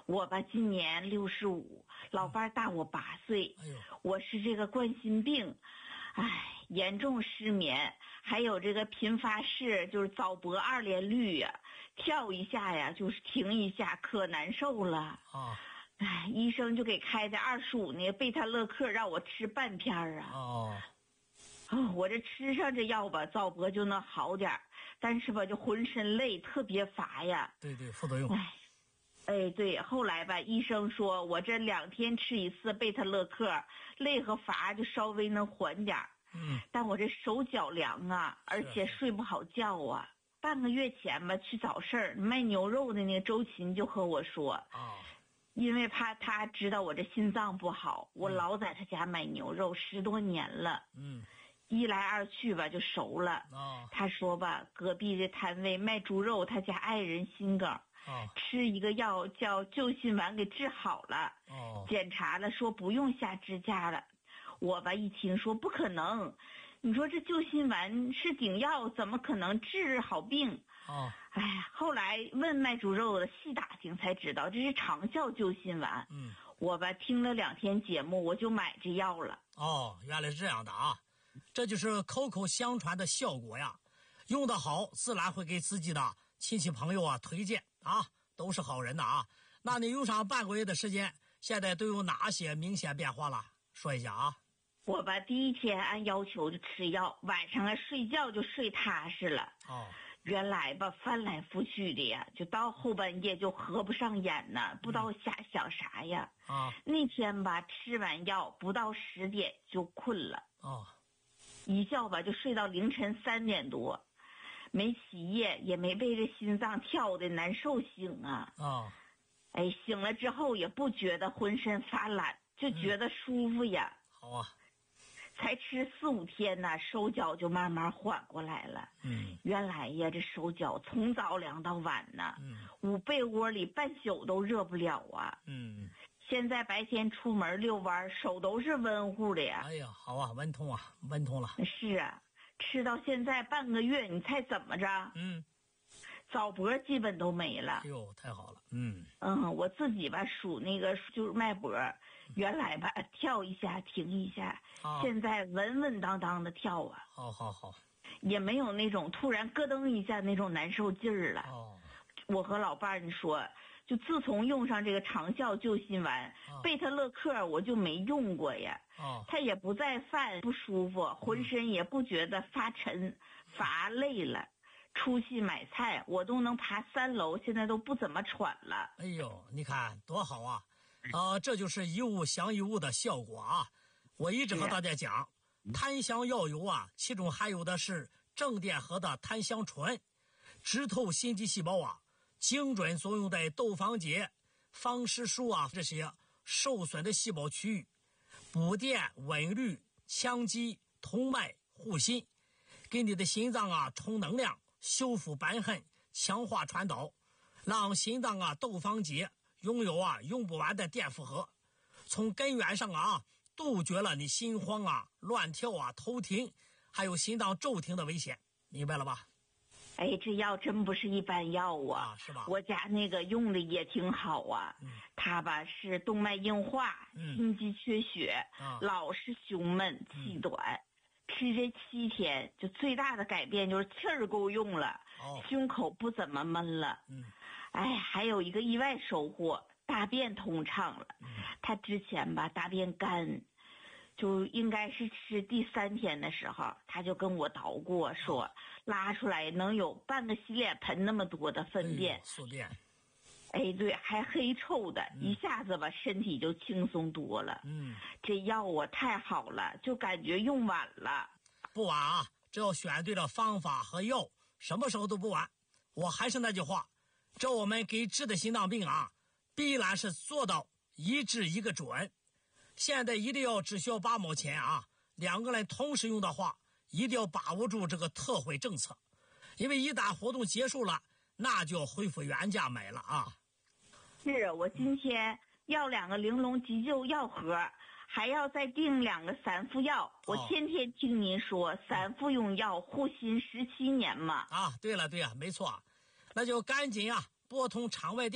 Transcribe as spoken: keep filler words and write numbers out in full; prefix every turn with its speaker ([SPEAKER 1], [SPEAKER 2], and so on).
[SPEAKER 1] 我吧今年六十五，老伴大我八岁。
[SPEAKER 2] 哎呦，
[SPEAKER 1] 我是这个冠心病，哎，严重失眠，还有这个频发式，就是早搏二连律呀、啊，跳一下呀就是停一下，可难受了
[SPEAKER 2] 啊。
[SPEAKER 1] 哎，医生就给开的二十五那个贝塔乐克，让我吃半片啊。
[SPEAKER 2] 哦，
[SPEAKER 1] 哦，我这吃上这药吧，早搏就能好点，但是吧，就浑身累，特别乏呀。
[SPEAKER 2] 对对，副作用。
[SPEAKER 1] 哎，哎，对，后来吧，医生说我这两天吃一次贝塔乐克，累和乏就稍微能缓点。
[SPEAKER 2] 嗯，
[SPEAKER 1] 但我这手脚凉啊，而且睡不好觉啊。半个月前吧，去早市卖牛肉的那个周琴就和我说啊。
[SPEAKER 2] 哦，
[SPEAKER 1] 因为怕他知道我这心脏不好，我老在他家买牛肉十多年了。
[SPEAKER 2] 嗯，
[SPEAKER 1] 一来二去吧就熟了。
[SPEAKER 2] 哦，
[SPEAKER 1] 他说吧，隔壁的摊位卖猪肉，他家爱人心梗，
[SPEAKER 2] 哦，
[SPEAKER 1] 吃一个药叫救心丸给治好了。
[SPEAKER 2] 哦，
[SPEAKER 1] 检查了说不用下支架了。我吧一听说不可能，你说这救心丸是顶药，怎么可能治好病？
[SPEAKER 2] 哦，
[SPEAKER 1] 哎，后来问卖猪肉的细打听才知道这是长效救心丸。
[SPEAKER 2] 嗯，
[SPEAKER 1] 我吧听了两天节目，我就买这药了。
[SPEAKER 2] 哦，原来是这样的啊，这就是口口相传的效果呀。用得好，自然会给自己的亲戚朋友啊推荐啊，都是好人的啊。那你用上半个月的时间，现在都有哪些明显变化了？说一下啊。
[SPEAKER 1] 我吧第一天按要求就吃药，晚上啊睡觉就睡踏实了。
[SPEAKER 2] 哦，
[SPEAKER 1] 原来吧翻来覆去的呀，就到后半夜就合不上眼呢，不知道瞎想啥呀。
[SPEAKER 2] 啊，
[SPEAKER 1] 那天吧吃完药不到十点就困了。
[SPEAKER 2] 哦，
[SPEAKER 1] 一觉吧就睡到凌晨三点多，没起夜，也没被这心脏跳的难受醒啊。
[SPEAKER 2] 哦，
[SPEAKER 1] 哎，醒了之后也不觉得浑身发懒，就觉得舒服呀。
[SPEAKER 2] 嗯、好啊。
[SPEAKER 1] 才吃四五天呢，手脚就慢慢缓过来了。
[SPEAKER 2] 嗯，
[SPEAKER 1] 原来呀，这手脚从早凉到晚呢，
[SPEAKER 2] 嗯，
[SPEAKER 1] 捂被窝里半宿都热不了啊。
[SPEAKER 2] 嗯，
[SPEAKER 1] 现在白天出门遛弯，手都是温乎的呀。
[SPEAKER 2] 哎呀，好啊，温通啊，温通了。
[SPEAKER 1] 是啊，吃到现在半个月，你猜怎么着？
[SPEAKER 2] 嗯，
[SPEAKER 1] 早搏基本都没了。
[SPEAKER 2] 哎呦，太好了。嗯
[SPEAKER 1] 嗯，我自己吧数那个就是脉搏。原来吧跳一下停一下、哦、现在稳稳当当的跳啊。
[SPEAKER 2] 好好好，
[SPEAKER 1] 也没有那种突然咯噔一下那种难受劲儿了。
[SPEAKER 2] 哦，
[SPEAKER 1] 我和老伴儿你说，就自从用上这个长效救心丸、哦、贝塔乐克我就没用过呀。
[SPEAKER 2] 哦，
[SPEAKER 1] 他也不再犯不舒服，浑身也不觉得发沉、乏累了。出去买菜我都能爬三楼，现在都不怎么喘了。
[SPEAKER 2] 哎呦，你看多好啊！呃，这就是一物降一物的效果啊！我一直和大家讲，檀香药油啊，其中含有的是正电荷的檀香醇，直透心肌细胞啊，精准作用在窦房结、房室束啊这些受损的细胞区域，补电、稳律、强肌、通脉、护心，给你的心脏啊充能量，修复瘢痕，强化传导，让心脏啊窦房结拥有啊用不完的电负荷，从根源上啊杜绝了你心慌啊、乱跳啊、头停，还有心脏骤停的危险，明白了吧？
[SPEAKER 1] 哎，这药真不是一般药啊，
[SPEAKER 2] 啊是吧？
[SPEAKER 1] 我家那个用的也挺好啊。
[SPEAKER 2] 嗯，
[SPEAKER 1] 它吧是动脉硬化、
[SPEAKER 2] 嗯、
[SPEAKER 1] 心肌缺血、
[SPEAKER 2] 啊、
[SPEAKER 1] 老是胸闷、气短。嗯、吃这七天，就最大的改变就是气儿够用了，
[SPEAKER 2] 哦、
[SPEAKER 1] 胸口不怎么闷了。
[SPEAKER 2] 嗯，
[SPEAKER 1] 哎，还有一个意外收获，大便通畅了。
[SPEAKER 2] 嗯，
[SPEAKER 1] 他之前吧大便干，就应该是吃第三天的时候，他就跟我捣鼓说、哦、拉出来能有半个洗脸盆那么多的粪便，
[SPEAKER 2] 宿便。
[SPEAKER 1] 哎，对，还黑臭的、嗯、一下子吧身体就轻松多了。
[SPEAKER 2] 嗯，
[SPEAKER 1] 这药我太好了，就感觉用晚了。
[SPEAKER 2] 不晚啊，只要选对了方法和药，什么时候都不晚。我还是那句话，这我们给治的心脏病啊，必然是做到一治一个准。现在一定要只需要八毛钱啊，两个人同时用的话，一定要把握住这个特惠政策，因为一旦活动结束了，那就要恢复原价买了啊。
[SPEAKER 1] 是，我今天要两个玲珑急救药盒，还要再订两个三副药。我天天听您说、哦、三副用药护心十七年嘛。
[SPEAKER 2] 啊，对了对了，没错，那就赶紧啊拨通肠胃